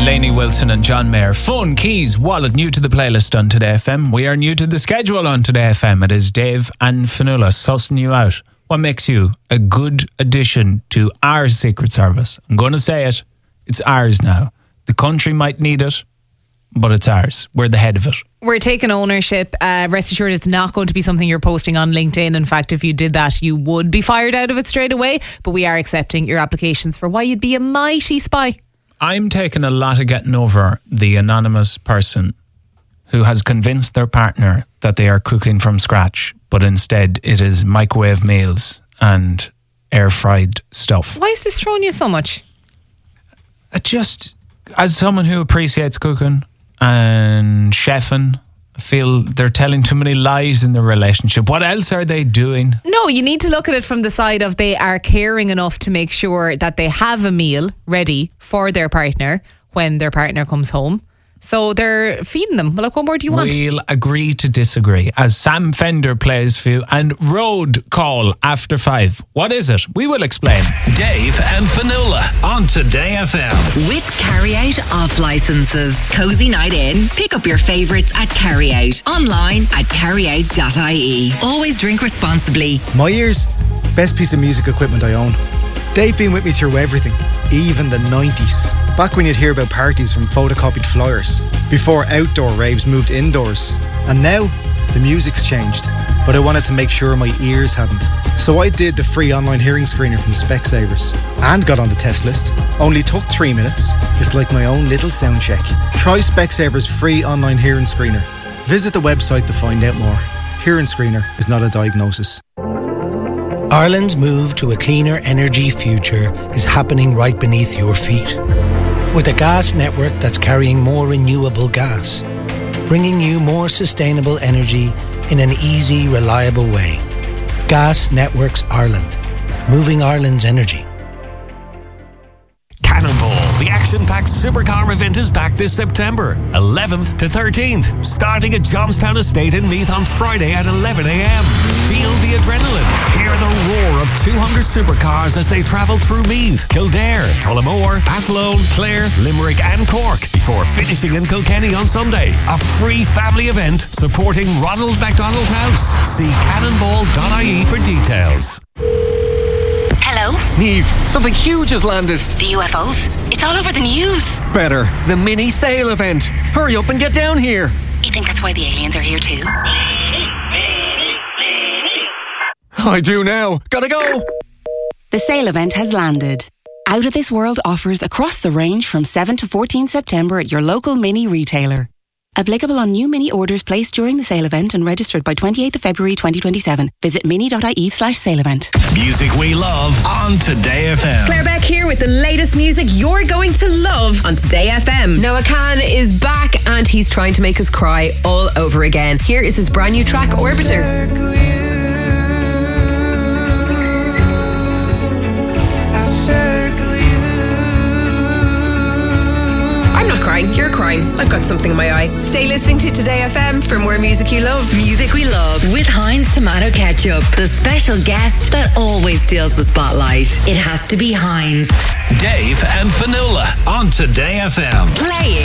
Lainey Wilson and John Mayer. Phone, keys, wallet, new to the playlist on Today FM. We are new to the schedule on Today FM. It is Dave and Fionnuala sussing you out. What makes you a good addition to our Secret Service? I'm going to say it. It's ours now. The country might need it, but it's ours. We're the head of it. We're taking ownership. Rest assured it's not going to be something you're posting on LinkedIn. In fact, if you did that, you would be fired out of it straight away. But we are accepting your applications for why you'd be a mighty spy. I'm taking a lot of getting over the anonymous person who has convinced their partner that they are cooking from scratch, but instead it is microwave meals and air fried stuff. Why is this throwing you so much? Just as someone who appreciates cooking and chefing, I feel they're telling too many lies in the relationship. What else are they doing? No, you need to look at it from the side of they are caring enough to make sure that they have a meal ready for their partner when their partner comes home. So they're feeding them. Well, like, what more do you want? We'll agree to disagree as Sam Fender plays for you and Road Call after 5. What is it? We will explain. Dave and Fionnuala on Today FM. With Carryout off licenses. Cozy night in. Pick up your favourites at Carryout. Online at carryout.ie. Always drink responsibly. My ears, best piece of music equipment I own. They've been with me through everything, even the 90s. Back when you'd hear about parties from photocopied flyers, before outdoor raves moved indoors. And now, the music's changed, but I wanted to make sure my ears hadn't. So I did the free online hearing screener from Specsavers and got on the test list. Only took 3 minutes. It's like my own little sound check. Try Specsavers free online hearing screener. Visit the website to find out more. Hearing screener is not a diagnosis. Ireland's move to a cleaner energy future is happening right beneath your feet. With a gas network that's carrying more renewable gas, bringing you more sustainable energy in an easy, reliable way. Gas Networks Ireland, moving Ireland's energy. Cannonball, the action-packed supercar event is back this September, 11th to 13th, starting at Johnstown Estate in Meath on Friday at 11 a.m. Feel the adrenaline. Hear the roar of 200 supercars as they travel through Meath, Kildare, Tullamore, Athlone, Clare, Limerick and Cork before finishing in Kilkenny on Sunday. A free family event supporting Ronald McDonald House. See cannonball.ie for details. Hello? Niamh, something huge has landed. The UFOs? It's all over the news. Better, the mini sale event. Hurry up and get down here. You think that's why the aliens are here too? I do now. Gotta go. The sale event has landed. Out of This World offers across the range from 7 to 14 September at your local mini retailer. Applicable on new mini orders placed during the sale event and registered by 28th of February 2027. Visit mini.ie/sale event. Music we love on Today FM. Claire Beck here with the latest music you're going to love on Today FM. Noah Khan is back and he's trying to make us cry all over again. Here is his brand new track, Orbiter. I'm not crying, you're crying. I've got something in my eye. Stay listening to Today FM for more music you love. Music we love with Heinz Tomato Ketchup. The special guest that always steals the spotlight. It has to be Heinz. Dave and Fionnuala on Today FM. Playing